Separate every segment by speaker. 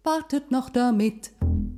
Speaker 1: wartet noch damit.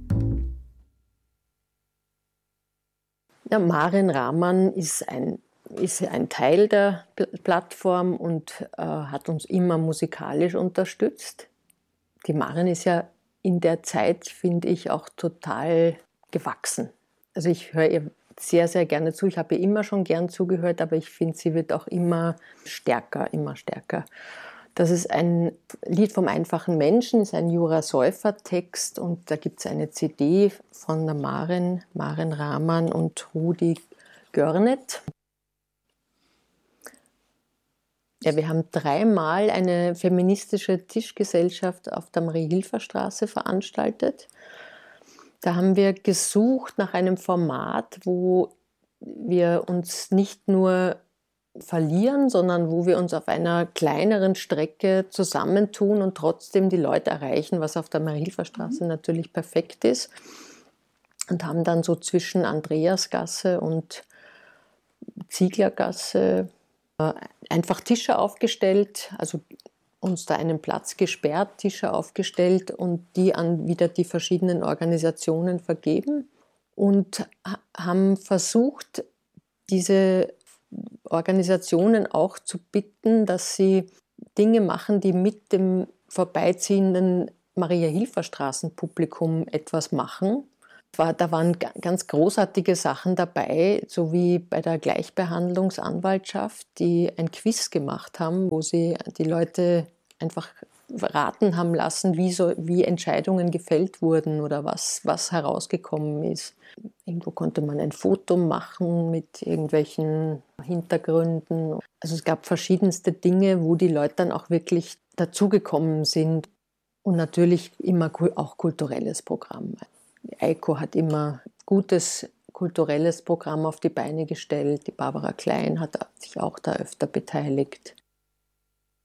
Speaker 2: Ja, Maren Rahman ist ein Teil der Plattform und hat uns immer musikalisch unterstützt. Die Maren ist ja in der Zeit, finde ich, auch total gewachsen. Also ich höre ihr sehr, sehr gerne zu. Ich habe ihr immer schon gern zugehört, aber ich finde, sie wird auch immer stärker, immer stärker. Das ist ein Lied vom einfachen Menschen, ist ein Jura Säufer-Text und da gibt es eine CD von der Maren Rahman und Rudi Görnet. Ja, wir haben 3-mal eine feministische Tischgesellschaft auf der Marie-Hilfer-Straße veranstaltet. Da haben wir gesucht nach einem Format, wo wir uns nicht nur verlieren, sondern wo wir uns auf einer kleineren Strecke zusammentun und trotzdem die Leute erreichen, was auf der Marie-Hilfer-Straße natürlich perfekt ist. Und haben dann so zwischen Andreasgasse und Zieglergasse einfach Tische aufgestellt, also uns da einen Platz gesperrt, Tische aufgestellt und die an wieder die verschiedenen Organisationen vergeben und haben versucht, diese Organisationen auch zu bitten, dass sie Dinge machen, die mit dem vorbeiziehenden Maria-Hilfer-Straßen-Publikum etwas machen. Da waren ganz großartige Sachen dabei, so wie bei der Gleichbehandlungsanwaltschaft, die ein Quiz gemacht haben, wo sie die Leute einfach raten haben lassen, wie Entscheidungen gefällt wurden oder was herausgekommen ist. Irgendwo konnte man ein Foto machen mit irgendwelchen Hintergründen. Also es gab verschiedenste Dinge, wo die Leute dann auch wirklich dazugekommen sind. Und natürlich immer auch kulturelles Programm. EIKO hat immer gutes kulturelles Programm auf die Beine gestellt. Die Barbara Klein hat sich auch da öfter beteiligt.